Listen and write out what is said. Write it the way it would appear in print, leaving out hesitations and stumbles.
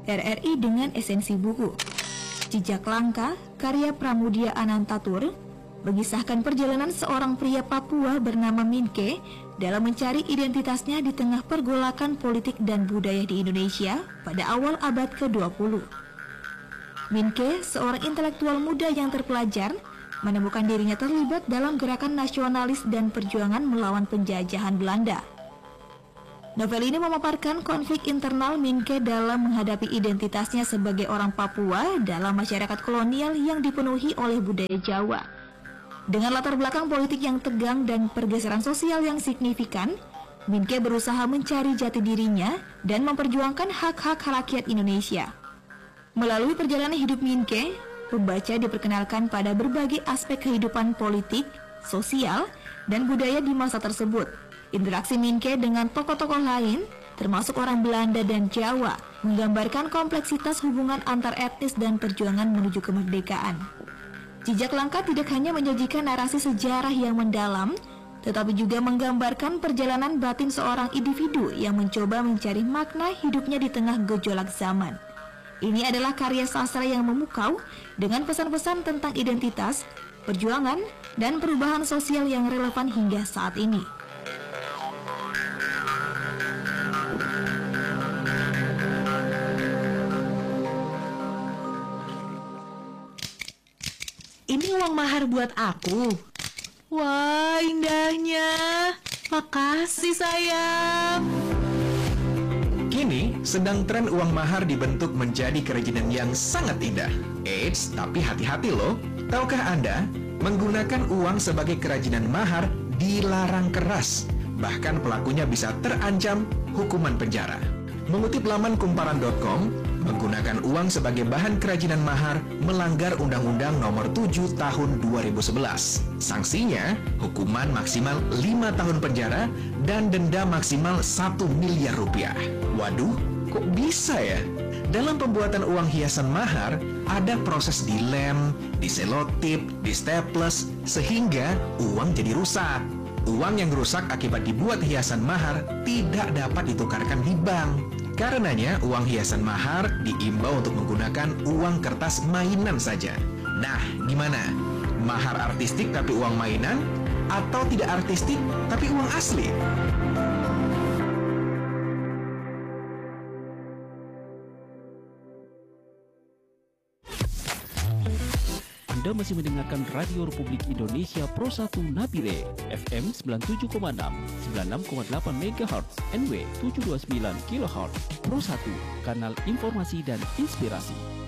RRI dengan esensi buku. Jejak Langka, karya Pramudia Anantatur, mengisahkan perjalanan seorang pria Papua bernama Minke dalam mencari identitasnya di tengah pergolakan politik dan budaya di Indonesia pada awal abad ke-20. Minke, seorang intelektual muda yang terpelajar, menemukan dirinya terlibat dalam gerakan nasionalis dan perjuangan melawan penjajahan Belanda. Novel ini memaparkan konflik internal Minke dalam menghadapi identitasnya sebagai orang Papua dalam masyarakat kolonial yang dipenuhi oleh budaya Jawa. Dengan latar belakang politik yang tegang dan pergeseran sosial yang signifikan, Minke berusaha mencari jati dirinya dan memperjuangkan hak-hak rakyat Indonesia. Melalui perjalanan hidup Minke, pembaca diperkenalkan pada berbagai aspek kehidupan politik, sosial, dan budaya di masa tersebut. Interaksi Minke dengan tokoh-tokoh lain, termasuk orang Belanda dan Jawa, menggambarkan kompleksitas hubungan antar etnis dan perjuangan menuju kemerdekaan. Jejak Langka tidak hanya menyajikan narasi sejarah yang mendalam, tetapi juga menggambarkan perjalanan batin seorang individu yang mencoba mencari makna hidupnya di tengah gejolak zaman. Ini adalah karya sastra yang memukau dengan pesan-pesan tentang identitas, perjuangan, dan perubahan sosial yang relevan hingga saat ini. Ini uang mahar buat aku. Wah, indahnya. Makasih, sayang. Kini sedang tren uang mahar dibentuk menjadi kerajinan yang sangat indah. Eits, tapi hati-hati loh. Tahukah Anda, menggunakan uang sebagai kerajinan mahar dilarang keras. Bahkan pelakunya bisa terancam hukuman penjara. Mengutip laman kumparan.com, menggunakan uang sebagai bahan kerajinan mahar melanggar Undang-Undang Nomor 7 Tahun 2011. Sanksinya, hukuman maksimal 5 tahun penjara dan denda maksimal 1 miliar rupiah. Waduh, kok bisa ya? Dalam pembuatan uang hiasan mahar, ada proses dilem, diselotip, distaples, sehingga uang jadi rusak. Uang yang rusak akibat dibuat hiasan mahar tidak dapat ditukarkan di bank. Karenanya, uang hiasan mahar diimbau untuk menggunakan uang kertas mainan saja. Nah, gimana? Mahar artistik tapi uang mainan? Atau tidak artistik tapi uang asli? Anda masih mendengarkan Radio Republik Indonesia Pro 1 Nabire, FM 97,6, 96,8 MHz, NW 729 kHz, Pro 1, kanal informasi dan inspirasi.